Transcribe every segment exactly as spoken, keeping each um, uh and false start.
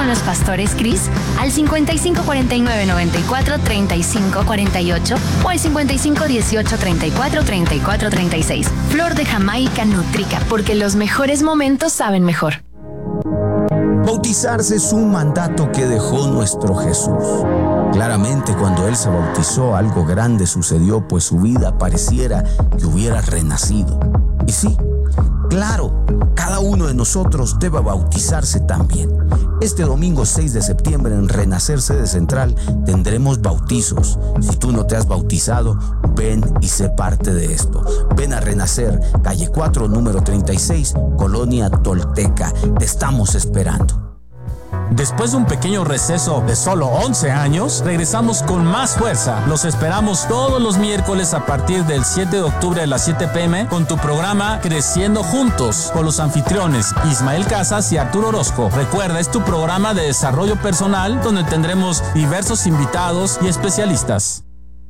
con los pastores Cris al cincuenta y cinco cuarenta y nueve noventa y cuatro treinta y cinco cuarenta y ocho o al cincuenta y cinco dieciocho treinta y cuatro treinta y cuatro treinta y seis. Flor de Jamaica Nutrica, porque los mejores momentos saben mejor. Bautizarse es un mandato que dejó nuestro Jesús. Claramente, cuando Él se bautizó, algo grande sucedió, pues su vida pareciera que hubiera renacido. Y sí, claro, cada uno de nosotros debe bautizarse también. Este domingo seis de septiembre en Renacer Sede Central tendremos bautizos. Si tú no te has bautizado, ven y sé parte de esto. Ven a Renacer, calle cuatro, número treinta y seis, Colonia Tolteca. Te estamos esperando. Después de un pequeño receso de solo once años, regresamos con más fuerza. Los esperamos todos los miércoles a partir del siete de octubre a las siete pm con tu programa Creciendo Juntos, con los anfitriones Ismael Casas y Arturo Orozco. Recuerda, es tu programa de desarrollo personal donde tendremos diversos invitados y especialistas.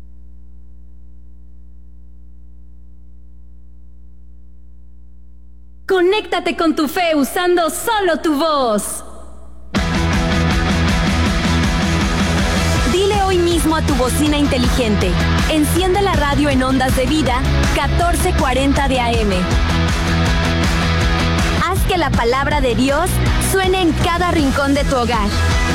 Conéctate con tu fe usando solo tu voz. Dile hoy mismo a tu bocina inteligente: enciende la radio en Ondas de Vida catorce cuarenta de A M. Haz que la palabra de Dios suene en cada rincón de tu hogar.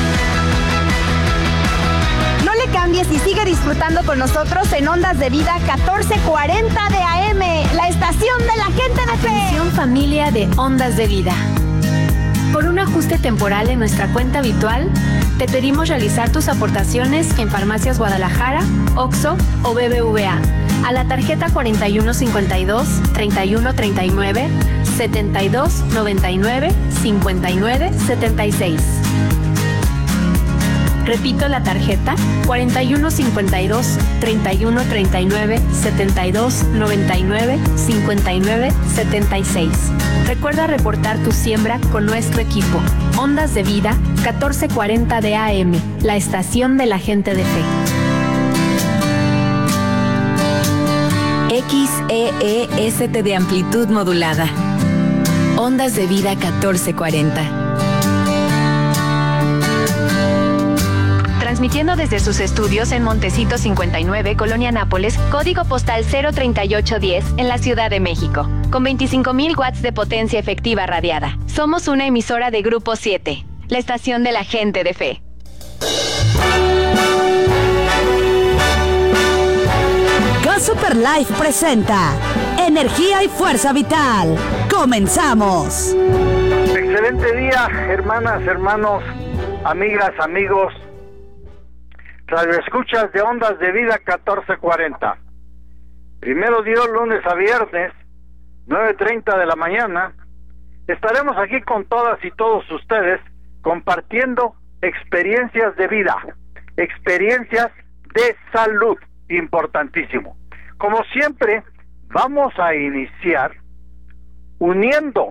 No le cambies y sigue disfrutando con nosotros en Ondas de Vida catorce cuarenta de A M, la estación de la gente de fe. Atención, familia de Ondas de Vida. Por un ajuste temporal en nuestra cuenta habitual, te pedimos realizar tus aportaciones en Farmacias Guadalajara, Oxxo o B B V A a la tarjeta cuarenta y uno cincuenta y dos, treinta y uno treinta y nueve, setenta y dos noventa y nueve, cincuenta y nueve setenta y seis. Repito la tarjeta: cuarenta y uno cincuenta y dos, treinta y uno treinta y nueve, setenta y dos noventa y nueve, cincuenta y nueve setenta y seis. Recuerda reportar tu siembra con nuestro equipo. Ondas de Vida catorce cuarenta de A M, la estación de la gente de fe. X E E S T de amplitud modulada. Ondas de Vida catorce cuarenta. Transmitiendo desde sus estudios en Montecito cincuenta y nueve, Colonia Nápoles, código postal cero treinta y ocho diez, en la Ciudad de México, con veinticinco mil watts de potencia efectiva radiada. Somos una emisora de Grupo siete, la estación de la gente de fe. Go Super Life presenta Energía y Fuerza Vital. ¡Comenzamos! Excelente día, hermanas, hermanos, amigas, amigos, radioescuchas de Ondas de Vida catorce cuarenta. Primero Dios, lunes a viernes, nueve treinta de la mañana, estaremos aquí con todas y todos ustedes compartiendo experiencias de vida, experiencias de salud, importantísimo. Como siempre, vamos a iniciar uniendo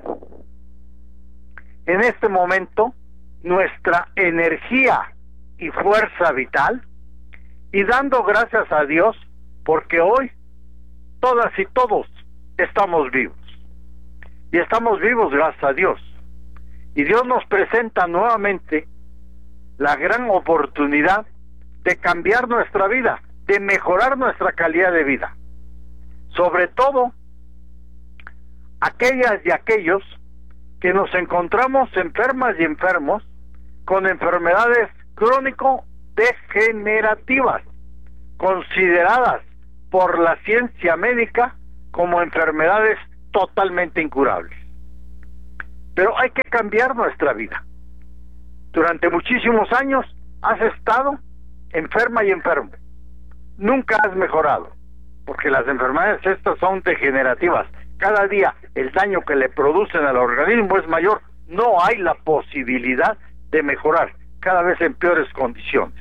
en este momento nuestra energía y fuerza vital y dando gracias a Dios porque hoy todas y todos estamos vivos y estamos vivos gracias a Dios, y Dios nos presenta nuevamente la gran oportunidad de cambiar nuestra vida, de mejorar nuestra calidad de vida, sobre todo aquellas y aquellos que nos encontramos enfermas y enfermos con enfermedades crónico-degenerativas, consideradas por la ciencia médica como enfermedades totalmente incurables. Pero hay que cambiar nuestra vida. Durante muchísimos años has estado enferma y enfermo. Nunca has mejorado, porque las enfermedades estas son degenerativas. Cada día el daño que le producen al organismo es mayor. No hay la posibilidad de mejorar, cada vez en peores condiciones.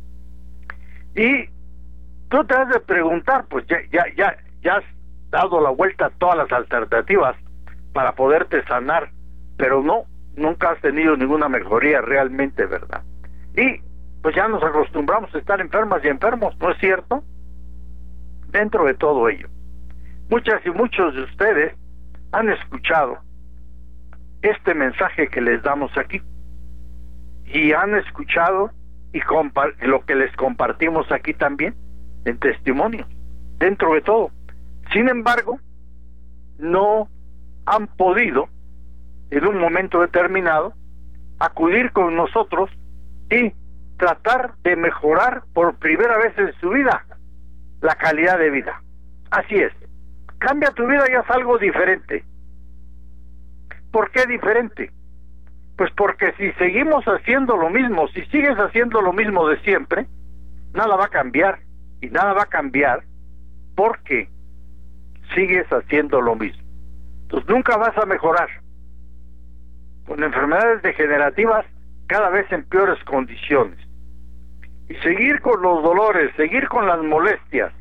Y tú te has de preguntar, pues ya, ya, ya, ya has dado la vuelta a todas las alternativas para poderte sanar, pero no, nunca has tenido ninguna mejoría realmente, ¿verdad? Y pues ya nos acostumbramos a estar enfermas y enfermos, ¿no es cierto? Dentro de todo ello, muchas y muchos de ustedes han escuchado este mensaje que les damos aquí, y han escuchado y lo que les compartimos aquí también en testimonios, dentro de todo. Sin embargo, no han podido en un momento determinado acudir con nosotros y tratar de mejorar por primera vez en su vida la calidad de vida. Así es, cambia tu vida y haz algo diferente. ¿Por qué diferente? Pues porque si seguimos haciendo lo mismo, si sigues haciendo lo mismo de siempre, nada va a cambiar, y nada va a cambiar porque sigues haciendo lo mismo. Entonces nunca vas a mejorar. Con enfermedades degenerativas cada vez en peores condiciones. Y seguir con los dolores, seguir con las molestias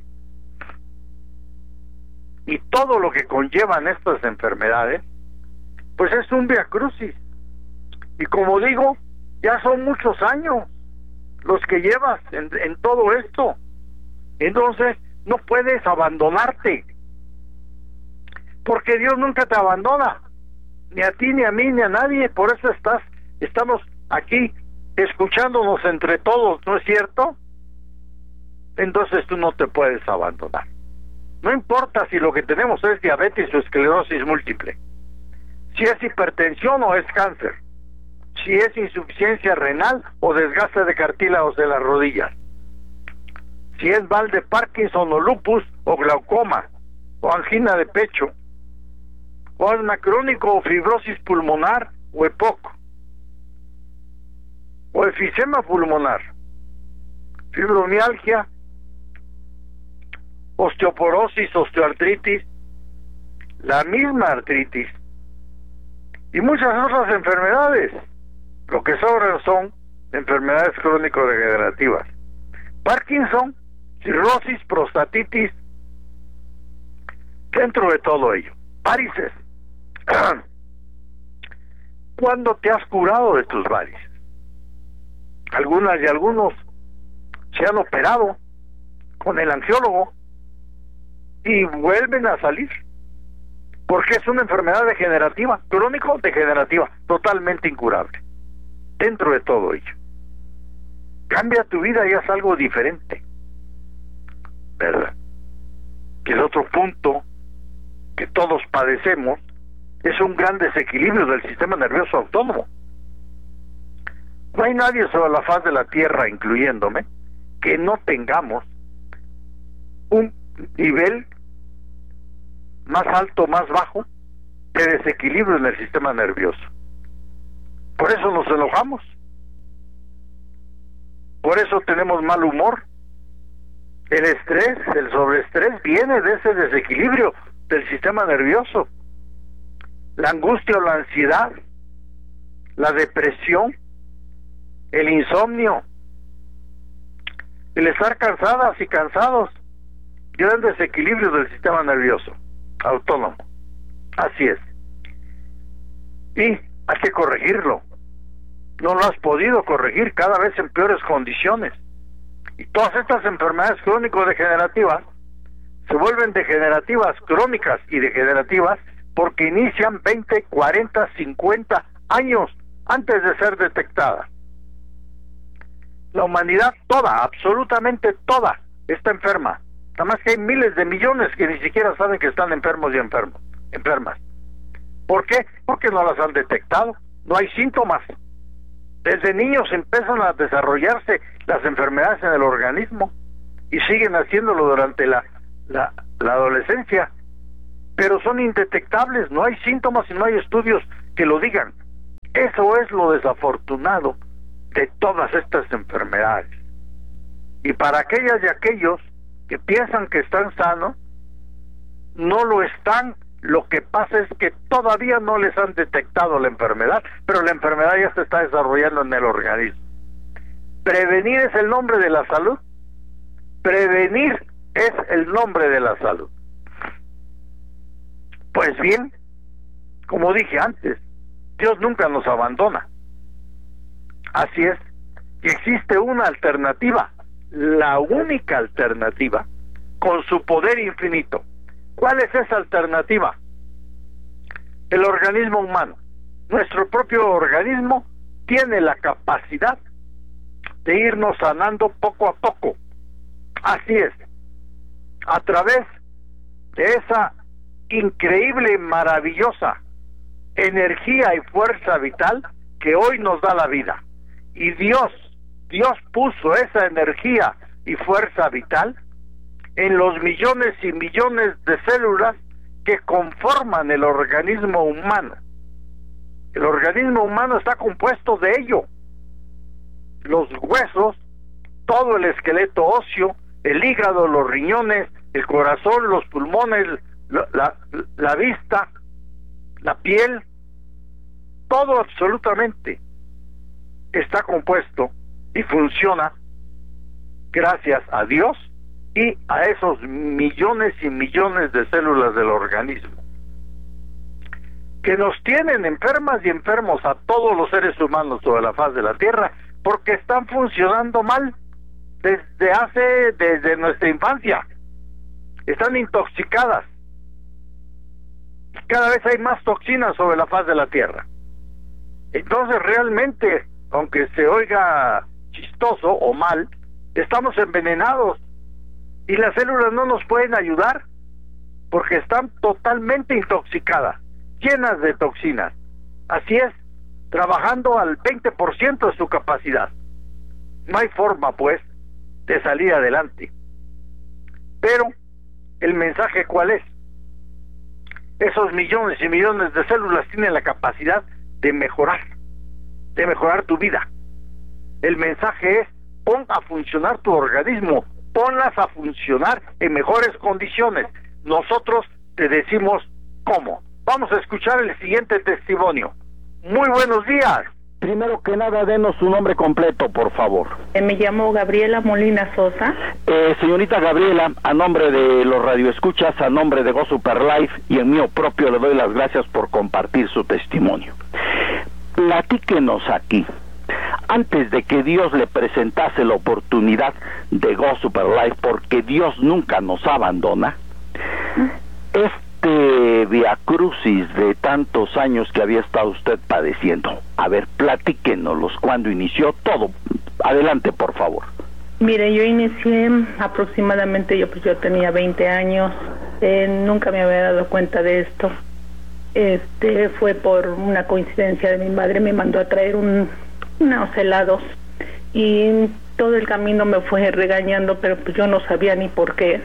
y todo lo que conllevan estas enfermedades, pues es un viacrucis. Y como digo, ya son muchos años los que llevas en, en todo esto. Entonces no puedes abandonarte, porque Dios nunca te abandona, ni a ti, ni a mí, ni a nadie. Por eso estás, estamos aquí escuchándonos entre todos, ¿no es cierto? Entonces tú no te puedes abandonar. No importa si lo que tenemos es diabetes o esclerosis múltiple, si es hipertensión o es cáncer, si es insuficiencia renal o desgaste de cartílagos de las rodillas, si es mal de Parkinson o lupus o glaucoma o angina de pecho o asma crónico o fibrosis pulmonar o E P O C o efisema pulmonar, fibromialgia, osteoporosis, osteoartritis, la misma artritis y muchas otras enfermedades. Lo que sobran son enfermedades crónico-degenerativas. Parkinson, cirrosis, prostatitis, dentro de todo ello. Varices. ¿Cuándo te has curado de tus varices? Algunas y algunos se han operado con el angiólogo y vuelven a salir, porque es una enfermedad degenerativa, crónico-degenerativa, totalmente incurable. Dentro de todo ello, cambia tu vida y haz algo diferente, ¿verdad? Que el otro punto que todos padecemos es un gran desequilibrio del sistema nervioso autónomo. No hay nadie sobre la faz de la tierra, incluyéndome, que no tengamos un nivel más alto, más bajo de desequilibrio en el sistema nervioso. Por eso nos enojamos, por eso tenemos mal humor. El estrés, el sobreestrés viene de ese desequilibrio del sistema nervioso. La angustia o la ansiedad, la depresión, el insomnio, el estar cansadas y cansados, gran desequilibrio del sistema nervioso autónomo. Así es. Y hay que corregirlo. No lo has podido corregir, cada vez en peores condiciones. Y todas estas enfermedades crónico-degenerativas se vuelven degenerativas, crónicas y degenerativas porque inician veinte, cuarenta, cincuenta años antes de ser detectadas. La humanidad toda, absolutamente toda, está enferma. Nada más que hay miles de millones que ni siquiera saben que están enfermos y enfermos, enfermas. ¿Por qué? Porque no las han detectado. No hay síntomas. Desde niños empiezan a desarrollarse las enfermedades en el organismo y siguen haciéndolo durante la, la, la adolescencia, pero son indetectables, no hay síntomas y no hay estudios que lo digan. Eso es lo desafortunado de todas estas enfermedades. Y para aquellas y aquellos que piensan que están sanos, no lo están. Lo que pasa es que todavía no les han detectado la enfermedad, pero la enfermedad ya se está desarrollando en el organismo. Prevenir es el nombre de la salud. Prevenir es el nombre de la salud. Pues bien, como dije antes, Dios nunca nos abandona. Así es, que existe una alternativa, la única alternativa, con su poder infinito. ¿Cuál es esa alternativa? El organismo humano. Nuestro propio organismo tiene la capacidad de irnos sanando poco a poco. Así es, a través de esa increíble y maravillosa energía y fuerza vital que hoy nos da la vida. Y Dios, Dios puso esa energía y fuerza vital en los millones y millones de células que conforman el organismo humano. El organismo humano está compuesto de ello. Los huesos, todo el esqueleto óseo, el hígado, los riñones, el corazón, los pulmones, la, la, la vista, la piel, todo absolutamente está compuesto y funciona gracias a Dios y a esos millones y millones de células del organismo que nos tienen enfermas y enfermos a todos los seres humanos sobre la faz de la tierra, porque están funcionando mal desde hace, desde nuestra infancia. Están intoxicadas. Cada vez hay más toxinas sobre la faz de la tierra. Entonces realmente, aunque se oiga chistoso o mal, estamos envenenados y las células no nos pueden ayudar porque están totalmente intoxicadas, llenas de toxinas. Así es, trabajando al veinte por ciento de su capacidad. No hay forma, pues, de salir adelante. Pero, ¿el mensaje cuál es? Esos millones y millones de células tienen la capacidad de mejorar, de mejorar tu vida. El mensaje es, pon a funcionar tu organismo, ponlas a funcionar en mejores condiciones. Nosotros te decimos cómo. Vamos a escuchar el siguiente testimonio. Muy buenos días. Primero que nada, denos su nombre completo, por favor. Eh, me llamo Gabriela Molina Sosa. Eh, señorita Gabriela, a nombre de los radioescuchas, a nombre de Go Super Life y en mío propio le doy las gracias por compartir su testimonio. Platíquenos aquí, antes de que Dios le presentase la oportunidad de Go Super Life, porque Dios nunca nos abandona, este viacrucis de tantos años que había estado usted padeciendo. A ver, platíquenos cuándo inició todo. Adelante, por favor. Mire, yo inicié aproximadamente, yo pues yo tenía veinte años, eh, nunca me había dado cuenta de esto. Este fue por una coincidencia de mi madre, me mandó a traer un, unos helados y todo el camino me fue regañando, pero pues yo no sabía ni por qué.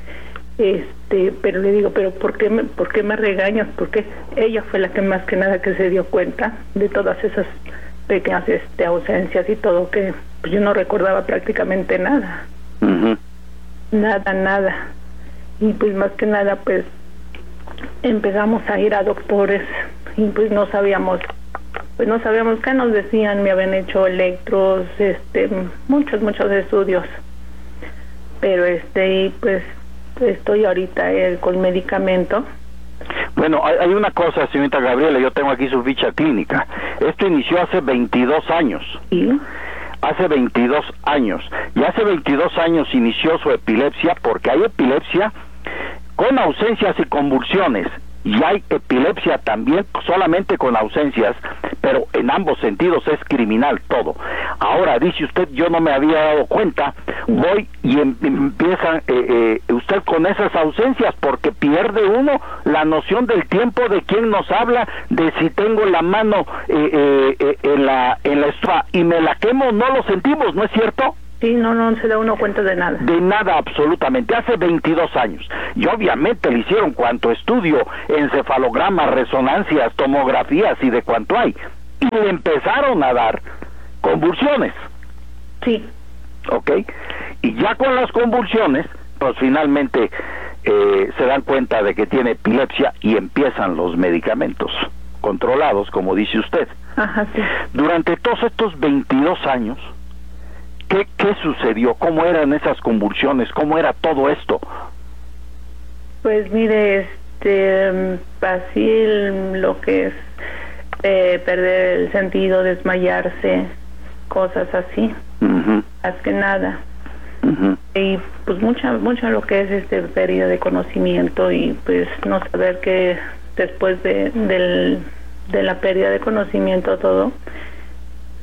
Este, pero le digo, pero ¿por qué me, por qué me regañas? Porque ella fue la que más que nada que se dio cuenta de todas esas pequeñas este, ausencias y todo, que pues yo no recordaba prácticamente nada. Uh-huh. Nada, nada. Y pues más que nada, pues empezamos a ir a doctores y pues no sabíamos, pues no sabíamos qué nos decían. Me habían hecho electros, este, muchos, muchos estudios. Pero este, y pues estoy ahorita eh, con medicamento. Bueno, hay, hay una cosa, señorita Gabriela, yo tengo aquí su ficha clínica. Esto inició hace veintidós años. ¿Sí? Hace veintidós años. Y hace veintidós años inició su epilepsia, porque hay epilepsia con ausencias y convulsiones. Y hay epilepsia también solamente con ausencias, pero en ambos sentidos es criminal todo. Ahora, dice usted, yo no me había dado cuenta, voy y em, empieza eh, eh, usted con esas ausencias, porque pierde uno la noción del tiempo, de quién nos habla, de si tengo la mano eh, eh, eh, en la en la estufa y me la quemo, no lo sentimos, ¿no es cierto? Sí, no, no se da uno cuenta de nada. De nada, absolutamente. Hace veintidós años. Y obviamente le hicieron cuanto estudio, encefalogramas, resonancias, tomografías y de cuanto hay. Y le empezaron a dar convulsiones. Sí. ¿Ok? Y ya con las convulsiones, pues finalmente eh, se dan cuenta de que tiene epilepsia y empiezan los medicamentos controlados, como dice usted. Ajá, sí. Durante todos estos veintidós años, ¿Qué, ¿Qué sucedió? ¿Cómo eran esas convulsiones? ¿Cómo era todo esto? Pues mire, este, así lo que es eh, perder el sentido, desmayarse, cosas así, uh-huh. Más que nada. Uh-huh. Y pues mucha, mucha lo que es este pérdida de conocimiento y pues no saber que después de, del, de la pérdida de conocimiento todo,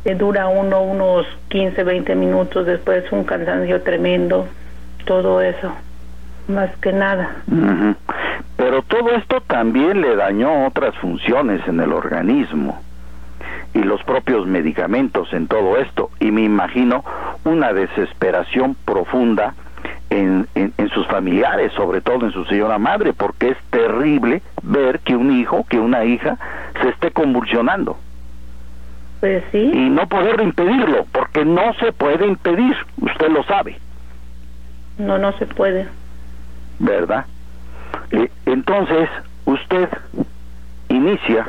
eh, dura uno unos quince, veinte minutos, después un cansancio tremendo, todo eso, más que nada. Uh-huh. Pero todo esto también le dañó otras funciones en el organismo y los propios medicamentos en todo esto, y me imagino una desesperación profunda en, en, en sus familiares, sobre todo en su señora madre, porque es terrible ver que un hijo, que una hija se esté convulsionando. Pues sí. Y no poder impedirlo, porque no se puede impedir, usted lo sabe. No, no se puede. ¿Verdad? Eh, entonces, usted inicia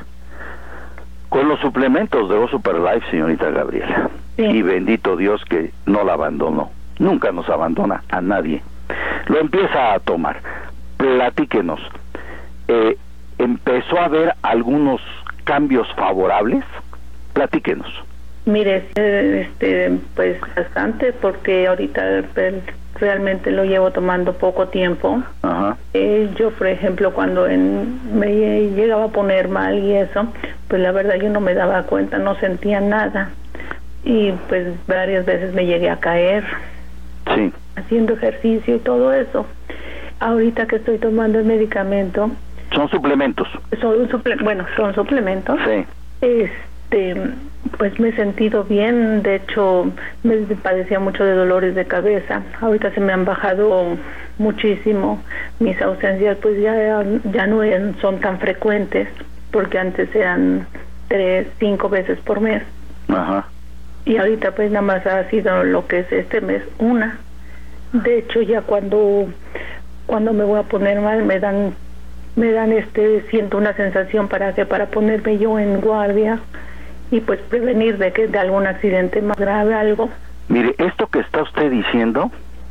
con los suplementos de O Super Life, señorita Gabriela. Sí. Y bendito Dios que no la abandonó. Nunca nos abandona a nadie. Lo empieza a tomar. Platíquenos. Eh, ¿Empezó a haber algunos cambios favorables? Platíquenos. Mire, este, pues bastante, porque ahorita pues, realmente lo llevo tomando poco tiempo. Ajá. Eh, yo, por ejemplo, cuando en, me llegaba a poner mal y eso, pues la verdad yo no me daba cuenta, no sentía nada. Y pues varias veces me llegué a caer. Sí. Haciendo ejercicio y todo eso. Ahorita que estoy tomando el medicamento. Son suplementos. Son suple bueno, son suplementos. Sí. Este, pues me he sentido bien. De hecho, me padecía mucho de dolores de cabeza. Ahorita se me han bajado muchísimo. Mis ausencias pues ya, ya no son tan frecuentes, porque antes eran tres, cinco veces por mes. Ajá. Y ahorita pues nada más ha sido lo que es este mes, una. De hecho ya cuando cuando me voy a poner mal me dan me dan este siento una sensación para que para ponerme yo en guardia y pues prevenir de que de algún accidente más grave, algo. Mire, esto que está usted diciendo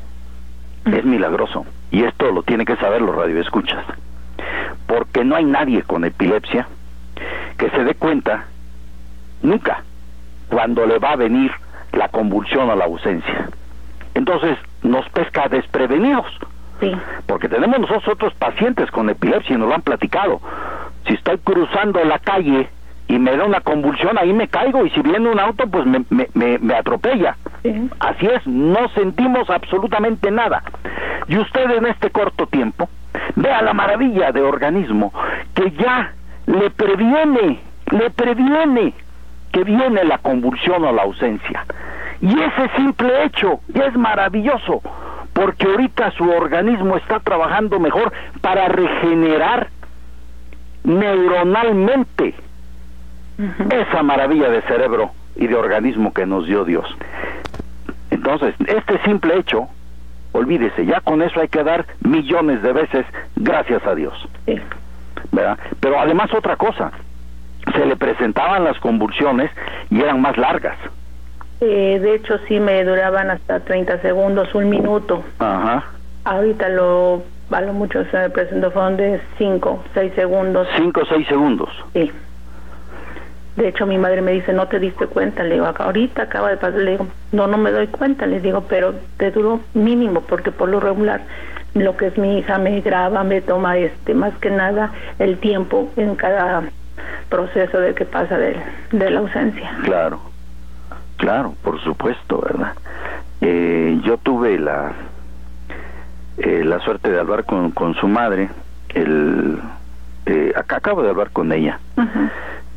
mm. es milagroso, y esto lo tiene que saber los radioescuchas, porque no hay nadie con epilepsia que se dé cuenta nunca cuando le va a venir la convulsión o la ausencia. Entonces nos pesca desprevenidos. Sí. Porque tenemos nosotros pacientes con epilepsia y nos lo han platicado. Si estoy cruzando la calle y me da una convulsión, ahí me caigo, y si viene un auto pues me, me, me, me atropella. Sí. Así es, no sentimos absolutamente nada. Y usted en este corto tiempo vea la maravilla de organismo que ya le previene, le previene que viene la convulsión o la ausencia. Y ese simple hecho ya es maravilloso, porque ahorita su organismo está trabajando mejor para regenerar neuronalmente uh-huh. esa maravilla de cerebro y de organismo que nos dio Dios. Entonces, este simple hecho, olvídese, ya con eso hay que dar millones de veces gracias a Dios. Sí. ¿Verdad? Pero además otra cosa, se le presentaban las convulsiones y eran más largas. Eh, de hecho sí me duraban hasta treinta segundos, un minuto. Ajá. Ahorita lo, a lo mucho se me presentó fueron de cinco, seis segundos. cinco o seis segundos. Sí. De hecho mi madre me dice, ¿no te diste cuenta? Le digo, ahorita acaba de pasar. Le digo, no, no me doy cuenta. Le digo, pero te duró mínimo, porque por lo regular lo que es mi hija me graba, me toma este más que nada el tiempo en cada proceso de que pasa de, de la ausencia. Claro, claro, por supuesto, ¿verdad? Eh, yo tuve la eh, la suerte de hablar con, con su madre, el eh, acá acabo de hablar con ella, uh-huh.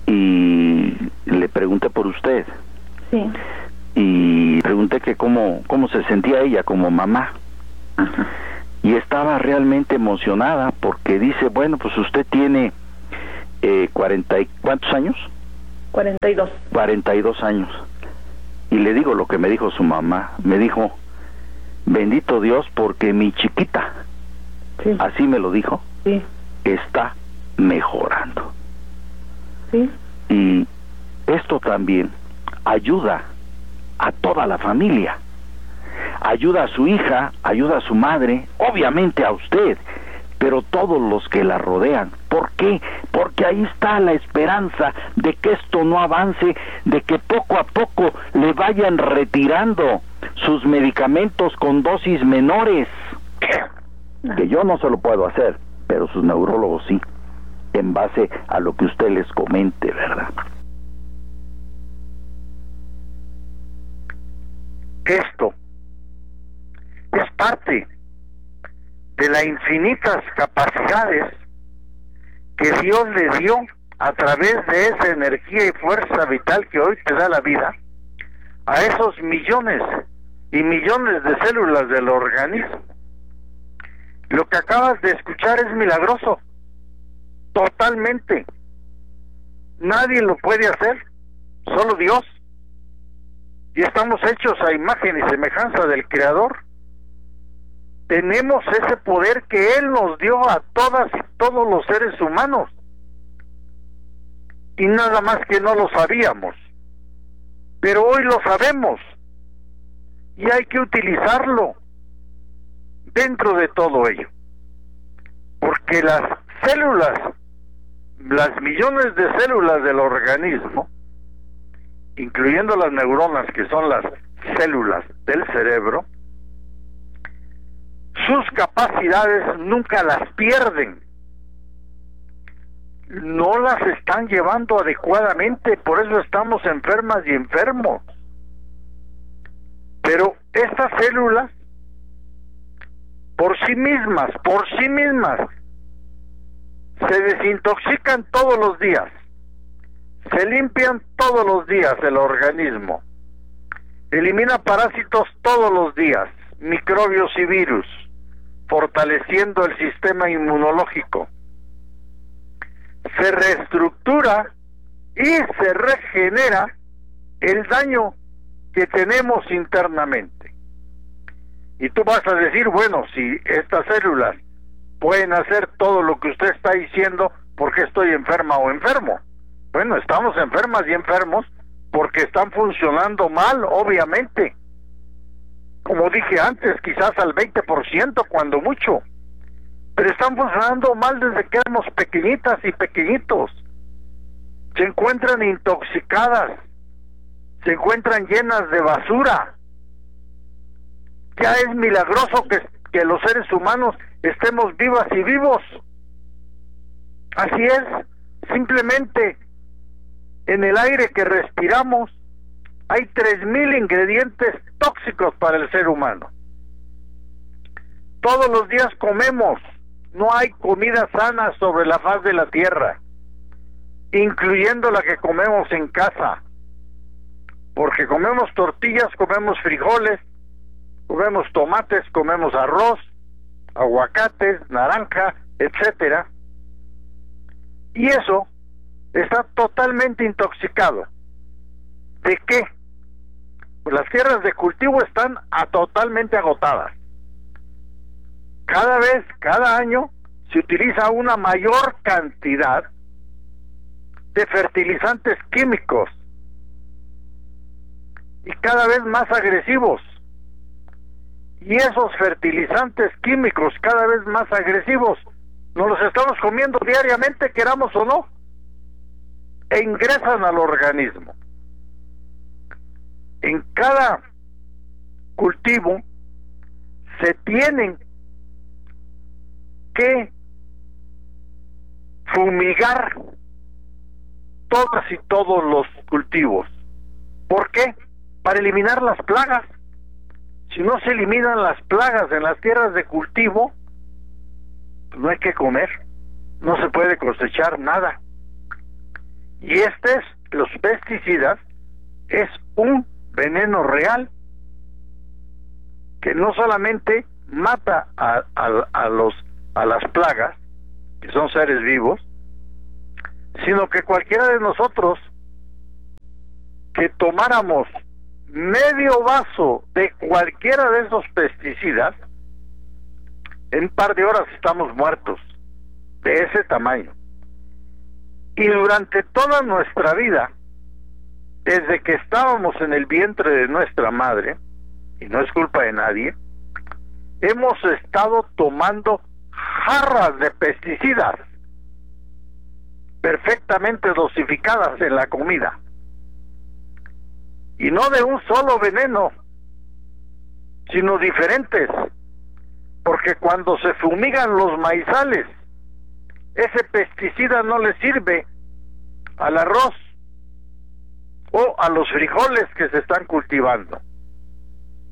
y le pregunté por usted. Sí. Y pregunté que cómo, cómo se sentía ella como mamá. Uh-huh. Y estaba realmente emocionada porque dice, bueno, pues usted tiene Eh, cuarenta y ¿cuántos años? cuarenta y dos. cuarenta y dos años. Y le digo lo que me dijo su mamá. Me dijo, bendito Dios, porque mi chiquita, sí. así me lo dijo, sí. está mejorando. Sí. Y esto también ayuda a toda la familia. Ayuda a su hija, ayuda a su madre, obviamente a usted, pero todos los que la rodean. ¿Por qué? Porque ahí está la esperanza de que esto no avance, de que poco a poco le vayan retirando sus medicamentos con dosis menores. Que yo no se lo puedo hacer, pero sus neurólogos sí, en base a lo que usted les comente, ¿verdad? esto es parte de las infinitas capacidades que Dios le dio a través de esa energía y fuerza vital que hoy te da la vida a esos millones y millones de células del organismo. Lo que acabas de escuchar es milagroso, totalmente. Nadie lo puede hacer, solo Dios. Y estamos hechos a imagen y semejanza del Creador. Tenemos ese poder que Él nos dio a todas y todos los seres humanos. Y nada más que no lo sabíamos. Pero hoy lo sabemos. Y hay que utilizarlo dentro de todo ello. Porque las células, las millones de células del organismo, incluyendo las neuronas, que son las células del cerebro, sus capacidades nunca las pierden. No las están llevando adecuadamente, por eso estamos enfermas y enfermos. Pero estas células, por sí mismas, por sí mismas, se desintoxican todos los días, se limpian todos los días el organismo, elimina parásitos todos los días, microbios y virus, fortaleciendo el sistema inmunológico. Se reestructura y se regenera el daño que tenemos internamente. Y tú vas a decir, bueno, si estas células pueden hacer todo lo que usted está diciendo, ¿por qué estoy enferma o enfermo? Bueno, estamos enfermas y enfermos porque están funcionando mal, obviamente. Como dije antes, quizás al veinte por ciento cuando mucho. Pero están funcionando mal desde que éramos pequeñitas y pequeñitos. Se encuentran intoxicadas, se encuentran llenas de basura. Ya es milagroso que, que los seres humanos estemos vivas y vivos. Así es, simplemente en el aire que respiramos hay tres mil ingredientes tóxicos para el ser humano. Todos los días comemos, no hay comida sana sobre la faz de la tierra, incluyendo la que comemos en casa, porque comemos tortillas, comemos frijoles, comemos tomates, comemos arroz, aguacates, naranja, etcétera, y eso está totalmente intoxicado. ¿De qué? Pues las tierras de cultivo están a totalmente agotadas. Cada vez, cada año, se utiliza una mayor cantidad de fertilizantes químicos y cada vez más agresivos. Y esos fertilizantes químicos cada vez más agresivos nos los estamos comiendo diariamente, queramos o no, e ingresan al organismo. En cada cultivo se tienen que fumigar todas y todos los cultivos. ¿Por qué? Para eliminar las plagas. Si no se eliminan las plagas en las tierras de cultivo, no hay que comer, no se puede cosechar nada. Y este es, los pesticidas, es un veneno real que no solamente mata a, a, a los a las plagas, que son seres vivos, sino que cualquiera de nosotros que tomáramos medio vaso de cualquiera de esos pesticidas, en un par de horas estamos muertos, de ese tamaño. Y durante toda nuestra vida, desde que estábamos en el vientre de nuestra madre, y no es culpa de nadie, hemos estado tomando jarras de pesticidas perfectamente dosificadas en la comida, y no de un solo veneno, sino diferentes, porque cuando se fumigan los maizales, ese pesticida no le sirve al arroz o a los frijoles que se están cultivando.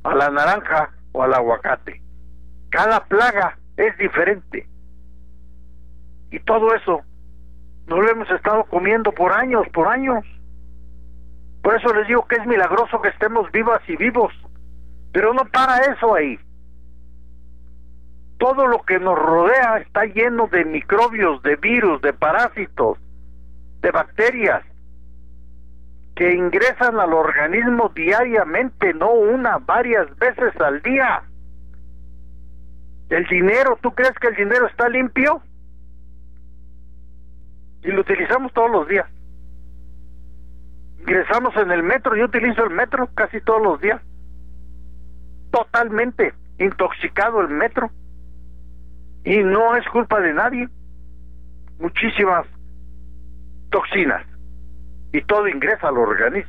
a la naranja o al aguacate. Cada plaga es diferente. Y todo eso nos lo hemos estado comiendo por años, por años. Por eso les digo que es milagroso que estemos vivas y vivos. Pero no para eso ahí. Todo lo que nos rodea está lleno de microbios, de virus, de parásitos, de bacterias que ingresan al organismo diariamente, no una, varias veces al día. El dinero, ¿tú crees que el dinero está limpio? Y lo utilizamos todos los días. Ingresamos en el metro, yo utilizo el metro casi todos los días. Totalmente intoxicado el metro. Y no es culpa de nadie. Muchísimas toxinas. Y todo ingresa al organismo.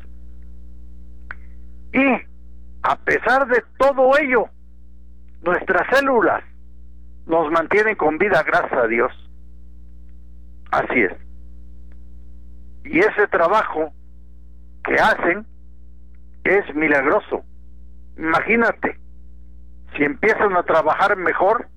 Y a pesar de todo ello, nuestras células nos mantienen con vida, gracias a Dios. Así es. Y ese trabajo que hacen es milagroso. Imagínate, si empiezan a trabajar mejor,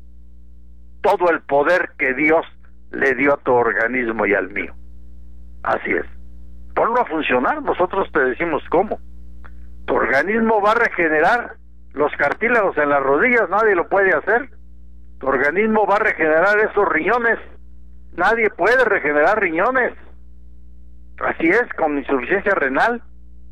todo el poder que Dios le dio a tu organismo y al mío. Así es. Ponlo a funcionar, nosotros te decimos cómo. Tu organismo va a regenerar los cartílagos en las rodillas, nadie lo puede hacer. Tu organismo va a regenerar esos riñones, nadie puede regenerar riñones. Así es, con insuficiencia renal.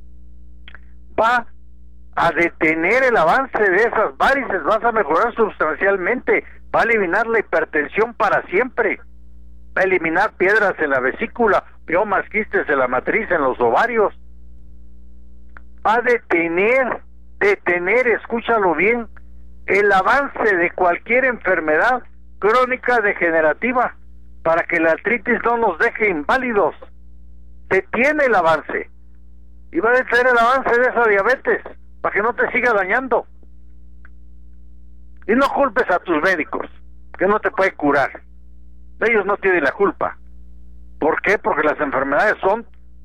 Va a detener el avance de esas varices, vas a mejorar sustancialmente, va a eliminar la hipertensión para siempre, va a eliminar piedras en la vesícula, miomas, quistes en la matriz, en los ovarios, va a detener, detener, escúchalo bien, el avance de cualquier enfermedad crónica degenerativa, para que la artritis no nos deje inválidos. Detiene el avance, y va a detener el avance de esa diabetes, para que no te siga dañando. Y no culpes a tus médicos, que no te pueden curar. Ellos no tienen la culpa. ¿Por qué? Porque las enfermedades son,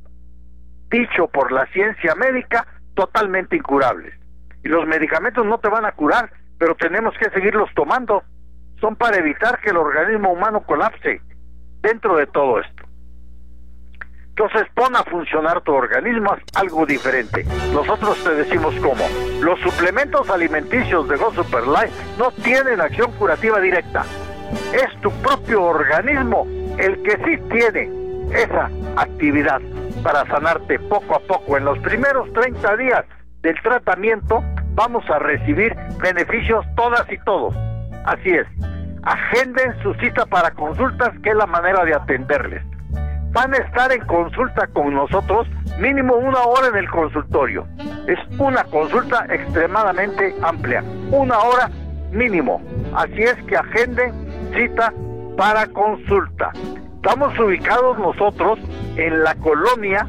dicho por la ciencia médica, totalmente incurables. Y los medicamentos no te van a curar, pero tenemos que seguirlos tomando. Son para evitar que el organismo humano colapse dentro de todo esto. Entonces pon a funcionar tu organismo, haz algo diferente. Nosotros te decimos cómo. Los suplementos alimenticios de Go Super Life no tienen acción curativa directa. Es tu propio organismo el que sí tiene esa actividad para sanarte poco a poco. En los primeros treinta días del tratamiento vamos a recibir beneficios todas y todos. Así es. Agenden su cita para consultas, que es la manera de atenderles. Van a estar en consulta con nosotros mínimo una hora en el consultorio. Es una consulta extremadamente amplia, una hora mínimo. Así es que agenden cita para consulta. Estamos ubicados nosotros en la colonia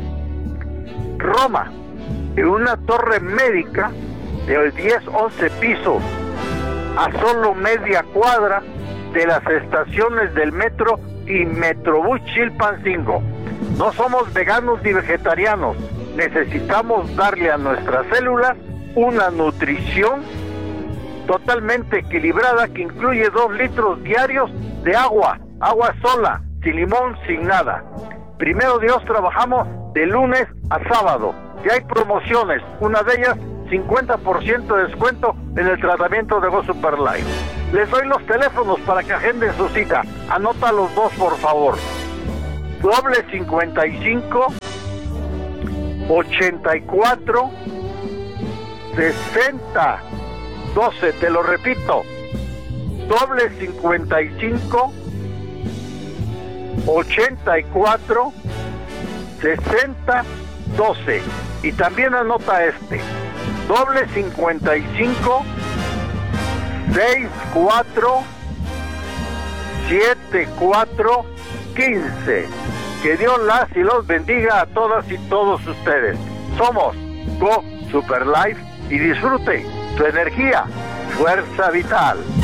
Roma, en una torre médica de diez, once pisos, a solo media cuadra de las estaciones del metro y Metrobús Chilpancingo. No somos veganos ni vegetarianos. Necesitamos darle a nuestras células una nutrición totalmente equilibrada que incluye dos litros diarios de agua, agua sola, sin limón, sin nada. Primero Dios, trabajamos de lunes a sábado. Y hay promociones, una de ellas cincuenta por ciento de descuento en el tratamiento de Go Super Life. Les doy los teléfonos para que agenden su cita. Anota los dos, por favor. Doble cincuenta y cinco, ochenta y cuatro, sesenta, doce. Te lo repito. Doble cincuenta y cinco, ochenta y cuatro, sesenta, doce. Y también anota este. Doble cincuenta y cinco, seis cuatro, siete cuatro, quince. Que Dios las y los bendiga a todas y todos ustedes. Somos Go Super Life y disfrute tu energía, fuerza vital.